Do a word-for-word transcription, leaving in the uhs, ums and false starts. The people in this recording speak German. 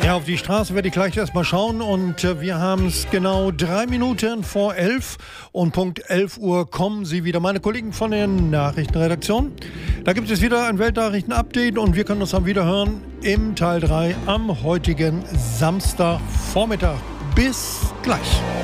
Ja, auf die Straße werde ich gleich erstmal schauen und äh, wir haben es genau drei Minuten vor elf und Punkt elf Uhr kommen Sie wieder, meine Kollegen von der Nachrichtenredaktion. Da gibt es wieder ein Weltnachrichten-Update und wir können uns dann wieder hören im Teil drei am heutigen Samstagvormittag. Bis gleich.